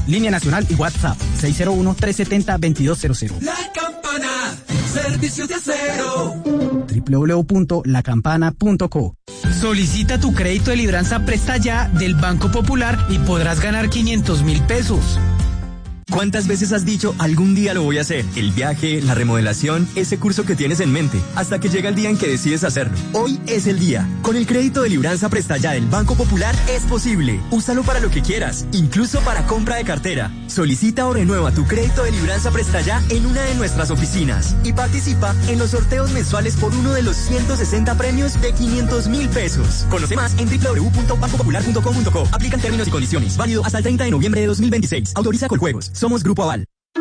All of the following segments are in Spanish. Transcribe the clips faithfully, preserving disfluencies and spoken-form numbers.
Línea nacional y WhatsApp seis cero uno, tres siete cero, dos dos cero cero. La Campana, servicios de acero. doble u doble u doble u punto la campana punto co. Solicita tu crédito de libranza Presta Ya del Banco Popular y podrás ganar quinientos mil pesos. ¿Cuántas veces has dicho algún día lo voy a hacer? El viaje, la remodelación, ese curso que tienes en mente, hasta que llega el día en que decides hacerlo. Hoy es el día. Con el crédito de libranza Presta Ya del Banco Popular es posible. Úsalo para lo que quieras, incluso para compra de cartera. Solicita o renueva tu crédito de libranza Presta Ya en una de nuestras oficinas y participa en los sorteos mensuales por uno de los ciento sesenta premios de quinientos mil pesos. Conoce más en doble u doble u doble u punto banco popular punto com punto co. Aplican términos y condiciones. Válido hasta el treinta de noviembre de dos mil veintiséis. Autoriza Coljuegos. Somos Grupo Aval.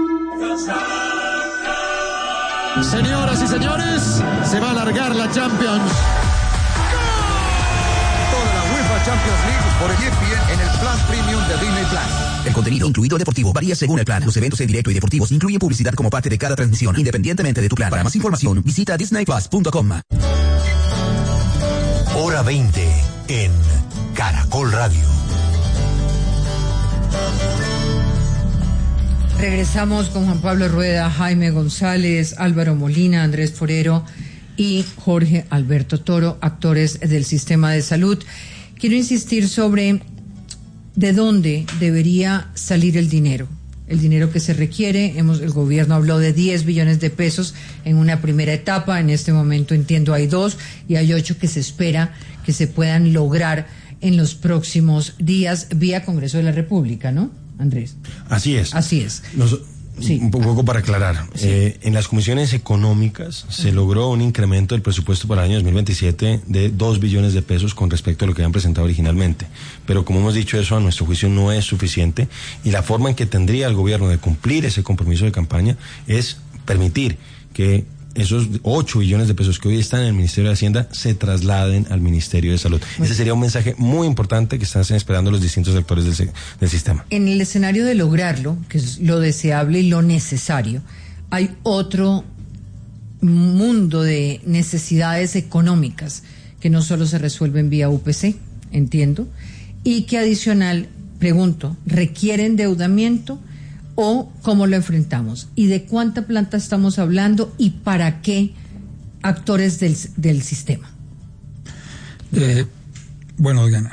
Señoras y señores, se va a alargar la Champions. Toda la UEFA Champions League por E S P N en el plan premium de Disney Plus. El contenido incluido deportivo varía según el plan. Los eventos en directo y deportivos incluyen publicidad como parte de cada transmisión, independientemente de tu plan. Para más información, visita disney plus punto com. Hora veinte en Caracol Radio. Regresamos con Juan Pablo Rueda, Jaime González, Álvaro Molina, Andrés Forero y Jorge Alberto Toro, actores del sistema de salud. Quiero insistir sobre de dónde debería salir el dinero, el dinero que se requiere. Hemos, el gobierno habló de diez billones de pesos en una primera etapa. En este momento entiendo hay dos y hay ocho que se espera que se puedan lograr en los próximos días vía Congreso de la República, ¿no, Andrés? Así es. Así es. Nos, sí. Un poco para aclarar. Sí. Eh, en las comisiones económicas se uh-huh. logró un incremento del presupuesto para el año dos mil veintisiete de dos billones de pesos con respecto a lo que habían presentado originalmente. Pero como hemos dicho, eso a nuestro juicio no es suficiente y la forma en que tendría el gobierno de cumplir ese compromiso de campaña es permitir que esos ocho billones de pesos que hoy están en el Ministerio de Hacienda se trasladen al Ministerio de Salud. Bueno, ese sería un mensaje muy importante que están esperando los distintos sectores del, del sistema. En el escenario de lograrlo, que es lo deseable y lo necesario, hay otro mundo de necesidades económicas que no solo se resuelven vía U P C, entiendo, y que adicional, pregunto, ¿requiere endeudamiento? ¿O cómo lo enfrentamos? ¿Y de cuánta plata estamos hablando? ¿Y para qué actores del, del sistema? Eh, bueno, Diana,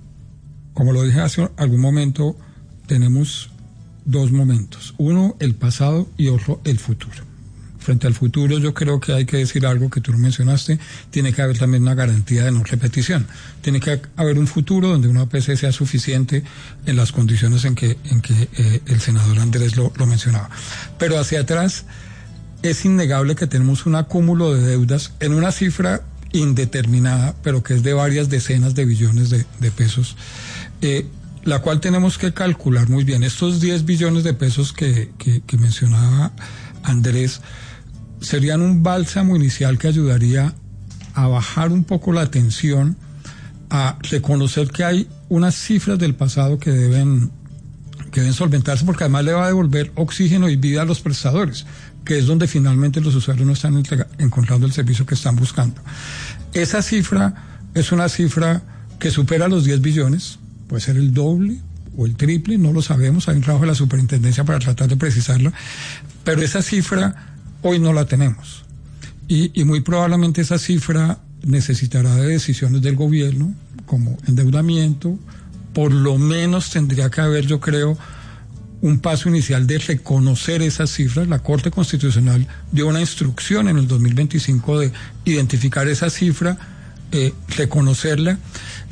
como lo dije hace algún momento, tenemos dos momentos. Uno, el pasado, y otro, el futuro. Frente al futuro, yo creo que hay que decir algo que tú lo mencionaste, tiene que haber también una garantía de no repetición. Tiene que haber un futuro donde una O P C sea suficiente en las condiciones en que, en que eh, el senador Andrés lo, lo mencionaba. Pero hacia atrás, es innegable que tenemos un acúmulo de deudas en una cifra indeterminada, pero que es de varias decenas de billones de, de pesos, eh, la cual tenemos que calcular muy bien. Estos diez billones de pesos que, que, que mencionaba Andrés serían un bálsamo inicial que ayudaría a bajar un poco la tensión, a reconocer que hay unas cifras del pasado que deben, que deben solventarse, porque además le va a devolver oxígeno y vida a los prestadores, que es donde finalmente los usuarios no están entrega, encontrando el servicio que están buscando. Esa cifra es una cifra que supera los diez billones, puede ser el doble o el triple, no lo sabemos, hay un trabajo de la superintendencia para tratar de precisarlo, pero esa cifra hoy no la tenemos. Y, y muy probablemente esa cifra necesitará de decisiones del gobierno, como endeudamiento. Por lo menos tendría que haber, yo creo, un paso inicial de reconocer esas cifras. La Corte Constitucional dio una instrucción en el dos mil veinticinco de identificar esa cifra, eh, reconocerla,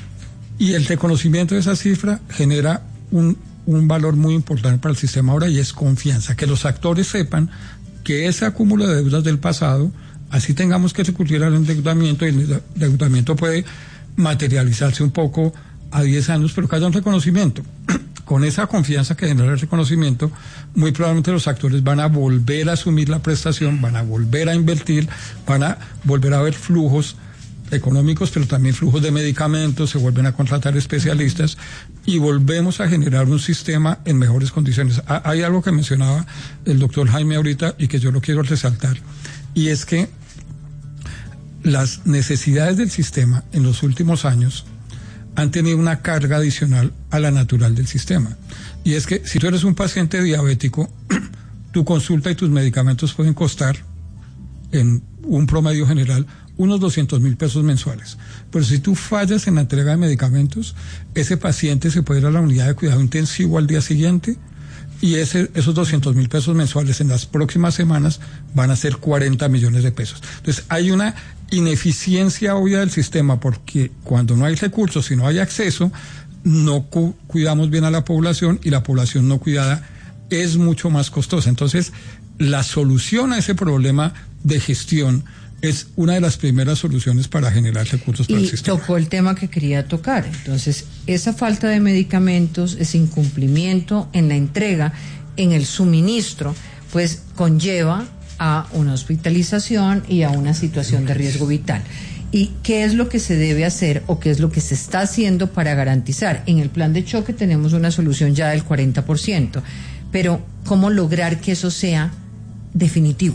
y el reconocimiento de esa cifra genera un, un valor muy importante para el sistema ahora, y es confianza, que los actores sepan que ese acúmulo de deudas del pasado, así tengamos que recurrir al endeudamiento, y el endeudamiento puede materializarse un poco a diez años, pero que haya un reconocimiento. Con esa confianza que genera el reconocimiento, muy probablemente los actores van a volver a asumir la prestación, van a volver a invertir, van a volver a ver flujos económicos, pero también flujos de medicamentos, se vuelven a contratar especialistas y volvemos a generar un sistema en mejores condiciones. Hay algo que mencionaba el doctor Jaime ahorita y que yo lo quiero resaltar, y es que las necesidades del sistema en los últimos años han tenido una carga adicional a la natural del sistema. Y es que si tú eres un paciente diabético, tu consulta y tus medicamentos pueden costar, en un promedio general, unos doscientos mil pesos mensuales. Pero si tú fallas en la entrega de medicamentos, ese paciente se puede ir a la unidad de cuidado intensivo al día siguiente, y ese, esos doscientos mil pesos mensuales en las próximas semanas van a ser cuarenta millones de pesos. Entonces hay una ineficiencia obvia del sistema, porque cuando no hay recursos y no hay acceso, no cu- cuidamos bien a la población, y la población no cuidada es mucho más costosa. Entonces, la solución a ese problema de gestión es una de las primeras soluciones para generar recursos para y el sistema. Tocó el tema que quería tocar. Entonces, esa falta de medicamentos, ese incumplimiento en la entrega, en el suministro, pues conlleva a una hospitalización y a una situación de riesgo vital. ¿Y qué es lo que se debe hacer o qué es lo que se está haciendo para garantizar? En el plan de choque tenemos una solución ya del cuarenta por ciento, pero ¿cómo lograr que eso sea definitivo?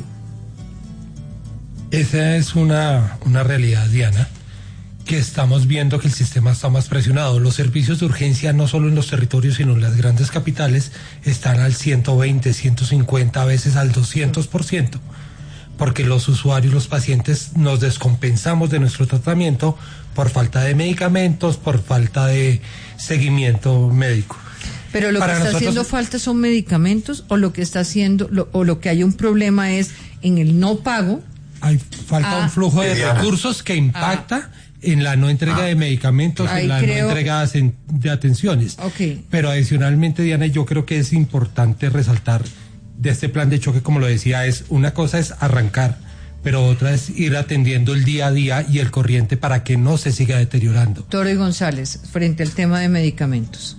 Esa es una, una realidad, Diana, que estamos viendo que el sistema está más presionado. Los servicios de urgencia, no solo en los territorios, sino en las grandes capitales, están al ciento veinte, ciento cincuenta, a veces al doscientos por ciento, porque los usuarios, los pacientes, nos descompensamos de nuestro tratamiento por falta de medicamentos, por falta de seguimiento médico. Pero lo Para que está nosotros... haciendo falta son medicamentos, o lo que está haciendo, lo, o lo que hay un problema es en el no pago. Hay falta ah, un flujo de Diana. recursos que impacta ah, en la no entrega ah, de medicamentos, en la creo... no entrega de atenciones. Okay. Pero adicionalmente, Diana, yo creo que es importante resaltar de este plan de choque, como lo decía, es una cosa es arrancar, pero otra es ir atendiendo el día a día y el corriente para que no se siga deteriorando. Toro y González, frente al tema de medicamentos.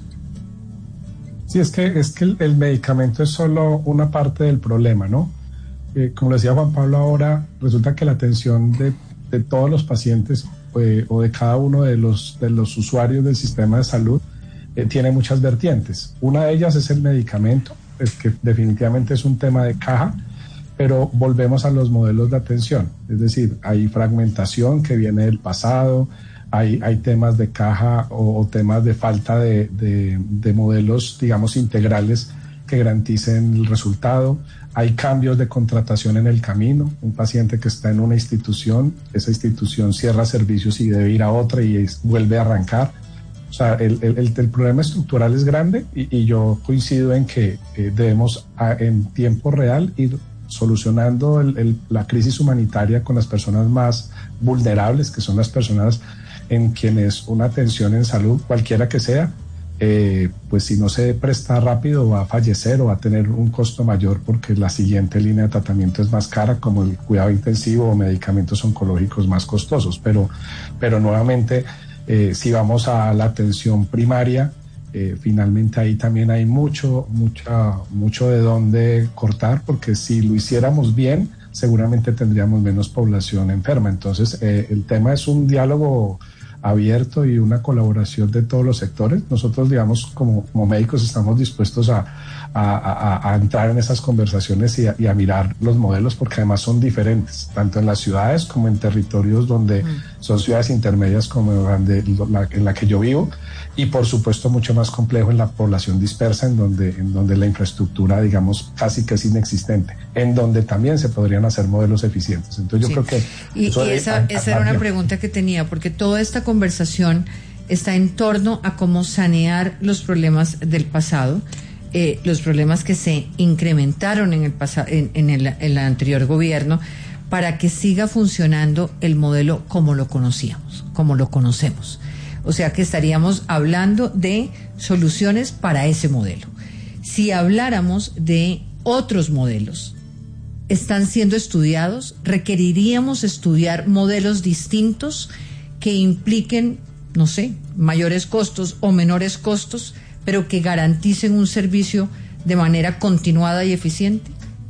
Sí, es que, es que el, el medicamento es solo una parte del problema, ¿no? Eh, como lo decía Juan Pablo ahora, resulta que la atención de, de todos los pacientes eh, o de cada uno de los, de los usuarios del sistema de salud eh, tiene muchas vertientes. Una de ellas es el medicamento, es que definitivamente es un tema de caja, pero volvemos a los modelos de atención. Es decir, hay fragmentación que viene del pasado, hay, hay temas de caja o, o temas de falta de, de, de modelos, digamos, integrales que garanticen el resultado. Hay cambios de contratación en el camino. Un paciente que está en una institución, esa institución cierra servicios y debe ir a otra y es, vuelve a arrancar. O sea, el, el, el problema estructural es grande y, y yo coincido en que eh, debemos a, en tiempo real ir solucionando el, el, la crisis humanitaria con las personas más vulnerables, que son las personas en quienes una atención en salud, cualquiera que sea, Eh, pues si no se presta rápido va a fallecer o va a tener un costo mayor porque la siguiente línea de tratamiento es más cara, como el cuidado intensivo o medicamentos oncológicos más costosos. Pero, pero nuevamente, eh, si vamos a la atención primaria, eh, finalmente ahí también hay mucho, mucha, mucho de dónde cortar, porque si lo hiciéramos bien, seguramente tendríamos menos población enferma. Entonces, eh, el tema es un diálogo abierto y una colaboración de todos los sectores. Nosotros, digamos, como, como médicos estamos dispuestos a, a, a, a entrar en esas conversaciones y a, y a mirar los modelos, porque además son diferentes, tanto en las ciudades como en territorios donde mm. son ciudades intermedias como donde, la, en la que yo vivo, y por supuesto mucho más complejo en la población dispersa, en donde, en donde la infraestructura, digamos, casi que es inexistente, en donde también se podrían hacer modelos eficientes. Entonces yo sí. creo que... Y, y esa, esa era una pregunta que tenía, porque toda esta conversación está en torno a cómo sanear los problemas del pasado, eh, los problemas que se incrementaron en el, pasa- en, en, el, en el anterior gobierno, para que siga funcionando el modelo como lo conocíamos, como lo conocemos. O sea que estaríamos hablando de soluciones para ese modelo. Si habláramos de otros modelos, ¿están siendo estudiados? ¿Requeriríamos estudiar modelos distintos que impliquen, no sé, mayores costos o menores costos, pero que garanticen un servicio de manera continuada y eficiente?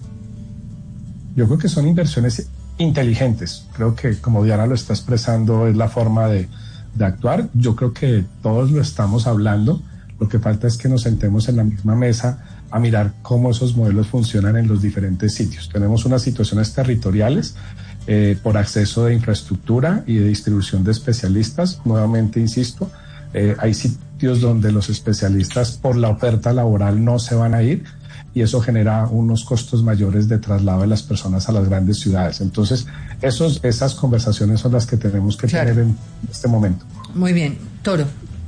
Yo creo que son inversiones inteligentes. Creo que, como Diana lo está expresando, es la forma de, de actuar. Yo creo que todos lo estamos hablando. Lo que falta es que nos sentemos en la misma mesa a mirar cómo esos modelos funcionan en los diferentes sitios. Tenemos unas situaciones territoriales eh, por acceso de infraestructura y de distribución de especialistas. Nuevamente, insisto, Eh, hay sitios donde los especialistas por la oferta laboral no se van a ir y eso genera unos costos mayores de traslado de las personas a las grandes ciudades. Entonces, esos, esas conversaciones son las que tenemos que claro. tener en este momento. Muy bien. Toro.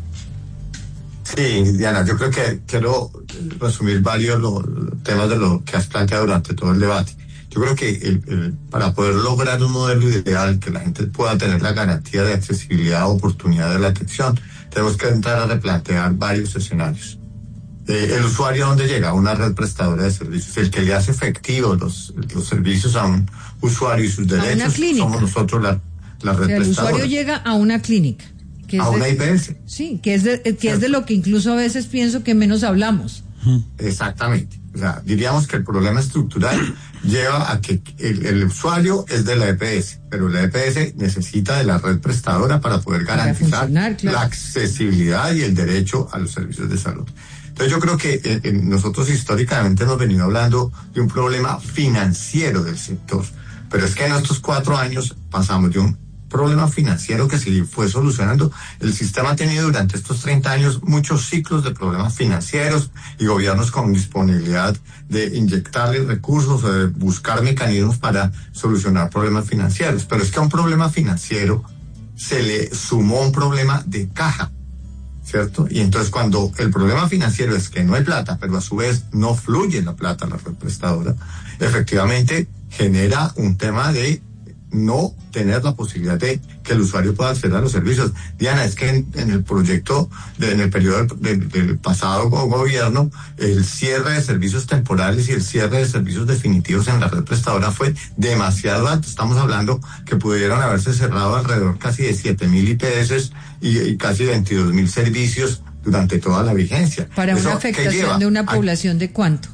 Sí, Diana, yo creo que quiero resumir varios los temas de lo que has planteado durante todo el debate. Yo creo que el, el, para poder lograr un modelo ideal, que la gente pueda tener la garantía de accesibilidad, oportunidad de la atención, tenemos que entrar a replantear varios escenarios. Eh, el usuario, ¿a dónde llega? A una red prestadora de servicios. El que le hace efectivos los, los servicios a un usuario y sus derechos somos nosotros la, la red o sea, prestadora. El usuario llega a una clínica. Que a es una de, I P S. Sí, que es, de, que es de lo que incluso a veces pienso que menos hablamos. Exactamente. O sea, diríamos que el problema estructural lleva a que el, el usuario es de la E P S, pero la E P S necesita de la red prestadora para poder garantizar para claro. la accesibilidad y el derecho a los servicios de salud. Entonces yo creo que eh, nosotros históricamente hemos venido hablando de un problema financiero del sector, pero es que en estos cuatro años pasamos de un problema financiero que se fue solucionando. El sistema ha tenido durante estos treinta años muchos ciclos de problemas financieros y gobiernos con disponibilidad de inyectarle recursos o de buscar mecanismos para solucionar problemas financieros. Pero es que a un problema financiero se le sumó un problema de caja, ¿cierto? Y entonces cuando el problema financiero es que no hay plata, pero a su vez no fluye la plata a la red prestadora, efectivamente genera un tema de no tener la posibilidad de que el usuario pueda acceder a los servicios. Diana, es que en, en el proyecto, de, en el periodo del, del pasado gobierno, el cierre de servicios temporales y el cierre de servicios definitivos en la red prestadora fue demasiado alto. Estamos hablando que pudieron haberse cerrado alrededor casi de siete mil I P S y, y casi veintidós mil servicios durante toda la vigencia. ¿Para ¿Eso una afectación de una población de cuánto?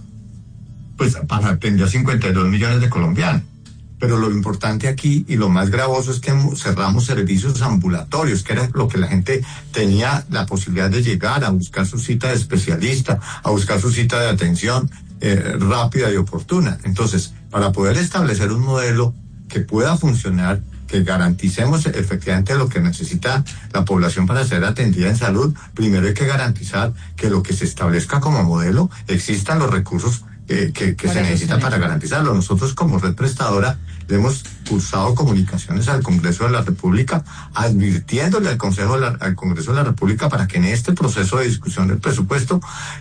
Pues para atender a cincuenta y dos millones de colombianos. Pero lo importante aquí y lo más gravoso es que cerramos servicios ambulatorios, que era lo que la gente tenía la posibilidad de llegar a buscar su cita de especialista, a buscar su cita de atención eh, rápida y oportuna. Entonces, para poder establecer un modelo que pueda funcionar, que garanticemos efectivamente lo que necesita la población para ser atendida en salud, primero hay que garantizar que lo que se establezca como modelo existan los recursos eh, que, que se necesitan para garantizarlo. Nosotros como red prestadora le hemos cursado comunicaciones al Congreso de la República, advirtiéndole al Consejo de la, al Congreso de la República para que en este proceso de discusión del presupuesto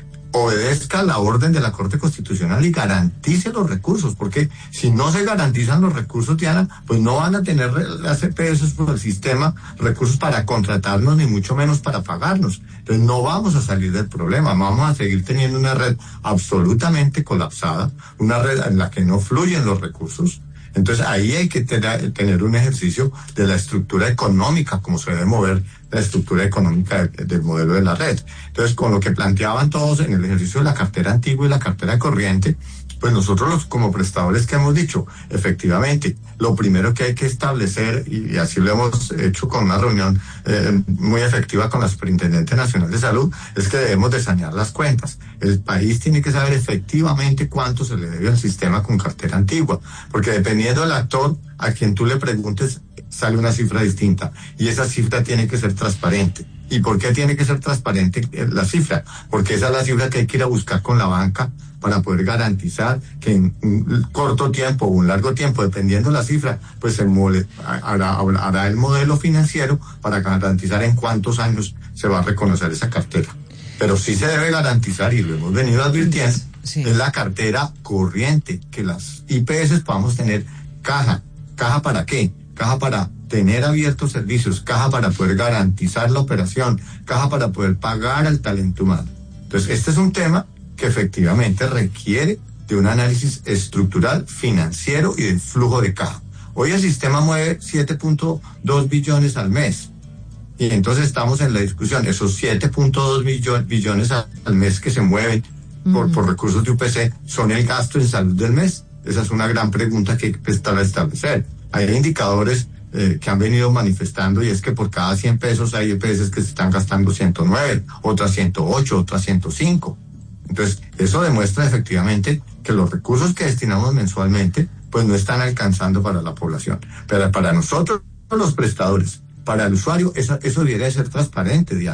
obedezca la orden de la Corte Constitucional y garantice los recursos, porque si no se garantizan los recursos, Diana, pues no van a tener las E P S por el sistema recursos para contratarnos, ni mucho menos para pagarnos. Entonces no vamos a salir del problema, vamos a seguir teniendo una red absolutamente colapsada, una red en la que no fluyen los recursos. Entonces ahí hay que tener, tener un ejercicio de la estructura económica, como se debe mover la estructura económica del, del modelo de la red. Entonces, con lo que planteaban todos en el ejercicio de la cartera antigua y la cartera corriente, pues nosotros los, como prestadores que hemos dicho, efectivamente, lo primero que hay que establecer, y así lo hemos hecho con una reunión eh, muy efectiva con la Superintendencia Nacional de Salud, es que debemos de sanear las cuentas. El país tiene que saber efectivamente cuánto se le debe al sistema con cartera antigua, porque dependiendo del actor a quien tú le preguntes, sale una cifra distinta, y esa cifra tiene que ser transparente. ¿Y por qué tiene que ser transparente la cifra? Porque esa es la cifra que hay que ir a buscar con la banca para poder garantizar que en un corto tiempo o un largo tiempo, dependiendo la cifra, pues se mole, hará, hará el modelo financiero para garantizar en cuántos años se va a reconocer esa cartera. Pero sí se debe garantizar, y lo hemos venido advirtiendo, sí, es la cartera corriente, que las I P S podamos tener caja. ¿Caja para qué? Caja para tener abiertos servicios, caja para poder garantizar la operación, caja para poder pagar al talento humano. Entonces, este es un tema que efectivamente requiere de un análisis estructural, financiero y del flujo de caja. Hoy el sistema mueve siete punto dos billones al mes. Y entonces estamos en la discusión, esos siete punto dos billones al mes que se mueven uh-huh. por, por recursos de U P C, ¿son el gasto en salud del mes? Esa es una gran pregunta que hay que empezar a establecer. Hay indicadores eh, que han venido manifestando, y es que por cada cien pesos hay E P S que se están gastando ciento nueve, otras ciento ocho, otras ciento cinco. Entonces, eso demuestra efectivamente que los recursos que destinamos mensualmente pues no están alcanzando para la población. Pero para nosotros, los prestadores, para el usuario, eso, eso debería ser transparente, Diana.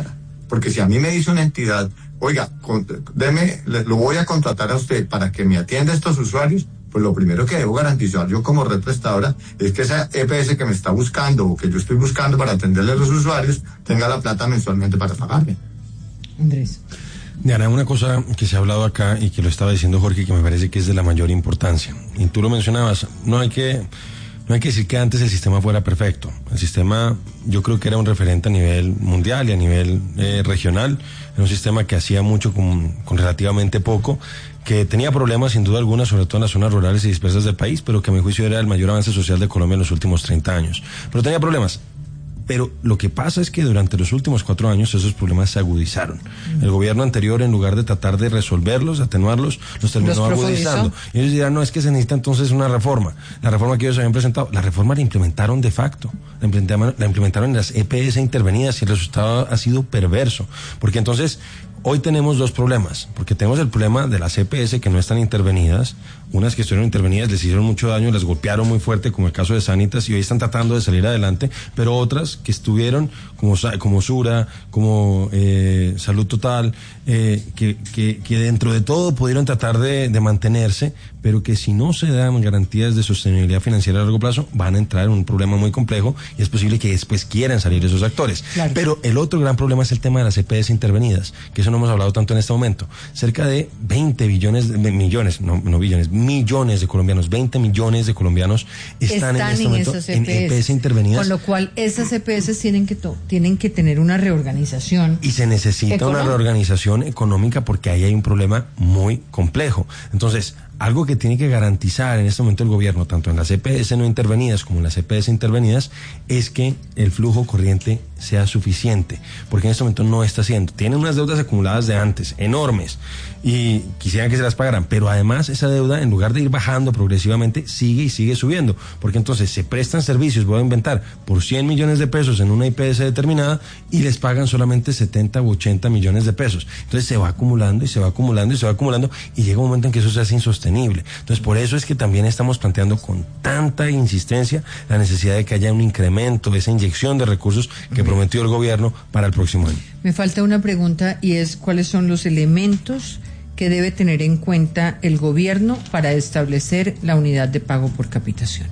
Porque si a mí me dice una entidad, oiga, con, deme, lo voy a contratar a usted para que me atienda a estos usuarios, pues lo primero que debo garantizar yo como red prestadora es que esa E P S que me está buscando o que yo estoy buscando para atenderle a los usuarios tenga la plata mensualmente para pagarme. Andrés. Diana, una cosa que se ha hablado acá y que lo estaba diciendo Jorge, que me parece que es de la mayor importancia, y tú lo mencionabas, no hay que, no hay que decir que antes el sistema fuera perfecto. El sistema, yo creo que era un referente a nivel mundial y a nivel eh, regional, era un sistema que hacía mucho con, con relativamente poco, que tenía problemas sin duda alguna, sobre todo en las zonas rurales y dispersas del país, pero que a mi juicio era el mayor avance social de Colombia en los últimos treinta años. Pero tenía problemas. Pero lo que pasa es que durante los últimos cuatro años esos problemas se agudizaron. Mm. El gobierno anterior, en lugar de tratar de resolverlos, atenuarlos, los terminó los agudizando. Y ellos dirán, no, es que se necesita entonces una reforma. La reforma que ellos habían presentado, la reforma la implementaron de facto. La implementaron, la implementaron en las E P S intervenidas y el resultado ha sido perverso. Porque entonces, hoy tenemos dos problemas. Porque tenemos el problema de las E P S que no están intervenidas. Unas que estuvieron intervenidas les hicieron mucho daño, las golpearon muy fuerte, como el caso de Sanitas, y hoy están tratando de salir adelante, pero otras que estuvieron, como, como Sura, como eh, Salud Total, eh, que, que, que dentro de todo pudieron tratar de, de mantenerse, pero que si no se dan garantías de sostenibilidad financiera a largo plazo, van a entrar en un problema muy complejo, y es posible que después quieran salir esos actores. Claro. Pero el otro gran problema es el tema de las E P S intervenidas, que eso no hemos hablado tanto en este momento. Cerca de veinte billones, de, millones, no, no billones, millones de colombianos, veinte millones de colombianos están, están en este en momento esas E P S, en E P S intervenidas. Con lo cual, esas E P S tienen que, to- tienen que tener una reorganización. Y se necesita económica. Una reorganización económica, porque ahí hay un problema muy complejo. Entonces, algo que tiene que garantizar en este momento el gobierno, tanto en las E P S no intervenidas como en las E P S intervenidas, es que el flujo corriente sea suficiente, porque en este momento no está haciendo. Tienen unas deudas acumuladas de antes, enormes, y quisieran que se las pagaran, pero además esa deuda, en lugar de ir bajando progresivamente, sigue y sigue subiendo, porque entonces se prestan servicios, voy a inventar, por cien millones de pesos en una I P S determinada, y les pagan solamente setenta u ochenta millones de pesos. Entonces se va acumulando y se va acumulando y se va acumulando, y llega un momento en que eso se hace insostenible. Entonces por eso es que también estamos planteando con tanta insistencia la necesidad de que haya un incremento, esa inyección de recursos que prometió el gobierno para el próximo año. Me falta una pregunta, y es ¿cuáles son los elementos que debe tener en cuenta el gobierno para establecer la unidad de pago por capitación?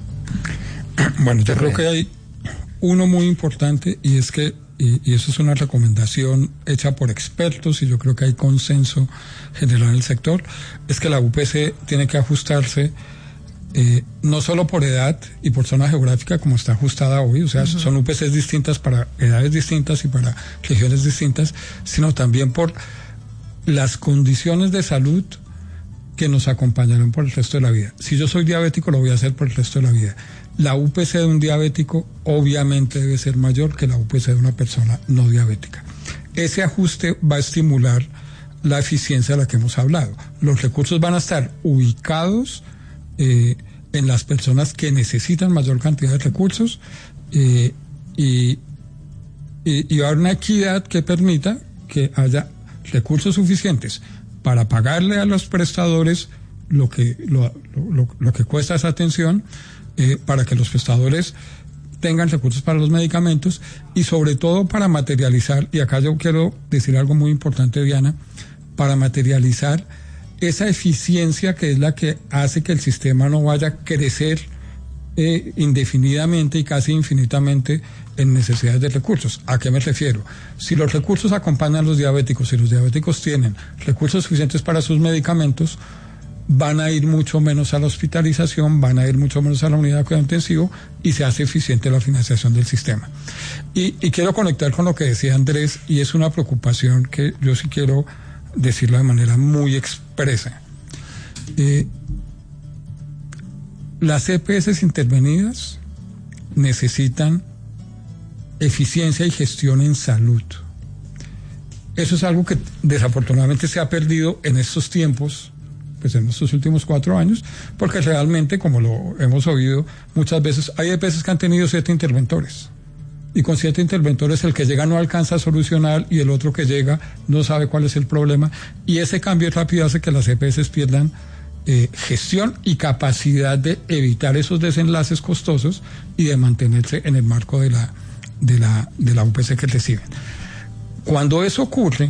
Bueno, yo creo que hay uno muy importante, y es que, y, y eso es una recomendación hecha por expertos, y yo creo que hay consenso general en el sector, es que la U P C tiene que ajustarse Eh, no solo por edad y por zona geográfica como está ajustada hoy, o sea, uh-huh. son U P Cs distintas para edades distintas y para regiones distintas, sino también por las condiciones de salud que nos acompañarán por el resto de la vida. Si yo soy diabético, lo voy a hacer por el resto de la vida. La U P C de un diabético obviamente debe ser mayor que la U P C de una persona no diabética. Ese ajuste va a estimular la eficiencia de la que hemos hablado. Los recursos van a estar ubicados Eh, en las personas que necesitan mayor cantidad de recursos eh, y, y, y va a haber una equidad que permita que haya recursos suficientes para pagarle a los prestadores lo que, lo, lo, lo que cuesta esa atención, eh, para que los prestadores tengan recursos para los medicamentos y sobre todo para materializar, y acá yo quiero decir algo muy importante, Diana, para materializar esa eficiencia que es la que hace que el sistema no vaya a crecer eh, indefinidamente y casi infinitamente en necesidades de recursos. ¿A qué me refiero? Si los recursos acompañan a los diabéticos, si los diabéticos tienen recursos suficientes para sus medicamentos, van a ir mucho menos a la hospitalización, van a ir mucho menos a la unidad de cuidado intensivo y se hace eficiente la financiación del sistema. Y, y quiero conectar con lo que decía Andrés, y es una preocupación que yo sí quiero decirlo de manera muy expresa. Eh, las E P S intervenidas necesitan eficiencia y gestión en salud. Eso es algo que desafortunadamente se ha perdido en estos tiempos, pues en estos últimos cuatro años, porque realmente, como lo hemos oído muchas veces, hay E P S que han tenido siete interventores. Y con siete interventores el que llega no alcanza a solucionar y el otro que llega no sabe cuál es el problema, y ese cambio rápido hace que las E P S pierdan eh, gestión y capacidad de evitar esos desenlaces costosos y de mantenerse en el marco de la, de la, de la U P C que reciben. Cuando eso ocurre,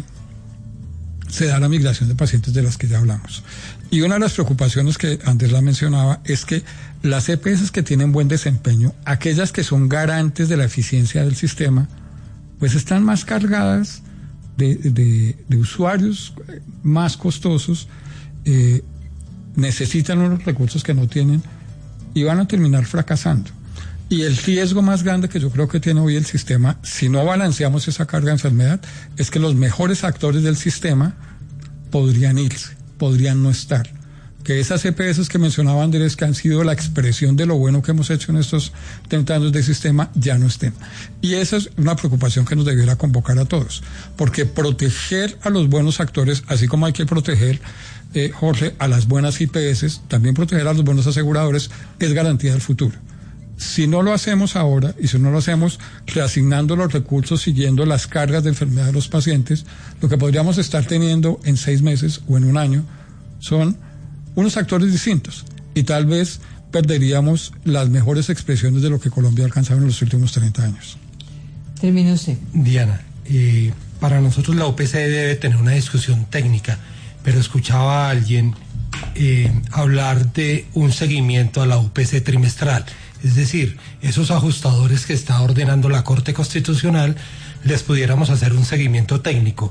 se da la migración de pacientes de las que ya hablamos. Y una de las preocupaciones que Andrés la mencionaba es que las E P S que tienen buen desempeño, aquellas que son garantes de la eficiencia del sistema, pues están más cargadas de, de, de usuarios más costosos, eh, necesitan unos recursos que no tienen y van a terminar fracasando. Y el riesgo más grande que yo creo que tiene hoy el sistema, si no balanceamos esa carga de enfermedad, es que los mejores actores del sistema podrían irse, podrían no estar. Que esas E P S que mencionaba Andrés, que han sido la expresión de lo bueno que hemos hecho en estos treinta años de sistema, ya no estén. Y esa es una preocupación que nos debiera convocar a todos. Porque proteger a los buenos actores, así como hay que proteger, eh, Jorge, a las buenas I P S, también proteger a los buenos aseguradores, es garantía del futuro. Si no lo hacemos ahora, y si no lo hacemos reasignando los recursos, siguiendo las cargas de enfermedad de los pacientes, lo que podríamos estar teniendo en seis meses o en un año son unos actores distintos. Y tal vez perderíamos las mejores expresiones de lo que Colombia ha alcanzado en los últimos treinta años. Termine usted. Diana, eh, para nosotros la O P C debe tener una discusión técnica, pero escuchaba a alguien eh, hablar de un seguimiento a la O P C trimestral. Es decir, esos ajustadores que está ordenando la Corte Constitucional, les pudiéramos hacer un seguimiento técnico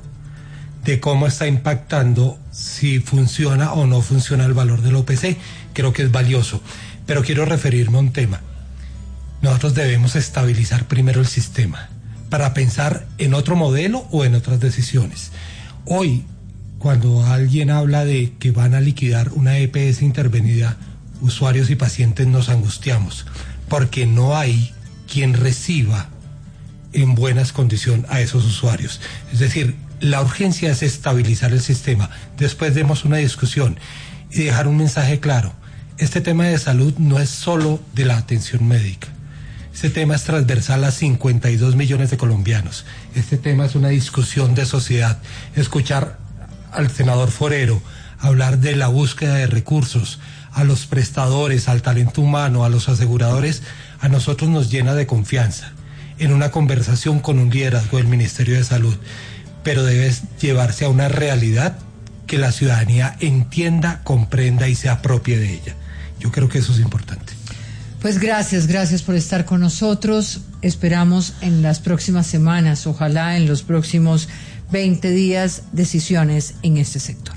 de cómo está impactando, si funciona o no funciona el valor del O P C. Creo que es valioso. Pero quiero referirme a un tema. Nosotros debemos estabilizar primero el sistema para pensar en otro modelo o en otras decisiones. Hoy, cuando alguien habla de que van a liquidar una E P S intervenida, usuarios y pacientes nos angustiamos, porque no hay quien reciba en buenas condiciones a esos usuarios. Es decir, la urgencia es estabilizar el sistema. Después demos una discusión y dejar un mensaje claro. Este tema de salud no es solo de la atención médica. Este tema es transversal a cincuenta y dos millones de colombianos. Este tema es una discusión de sociedad. Escuchar al senador Forero hablar de la búsqueda de recursos, a los prestadores, al talento humano, a los aseguradores, a nosotros nos llena de confianza en una conversación con un liderazgo del Ministerio de Salud, pero debe llevarse a una realidad que la ciudadanía entienda, comprenda y se apropie de ella. Yo creo que eso es importante. Pues gracias, gracias por estar con nosotros. Esperamos en las próximas semanas, ojalá en los próximos veinte días, decisiones en este sector.